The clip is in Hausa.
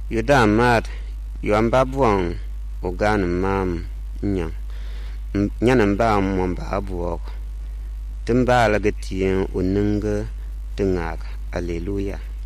Yuda mat yuamba buang ogan mam nyang nyan ba mo ba buok timba la getien oninga tengak. Alleluia.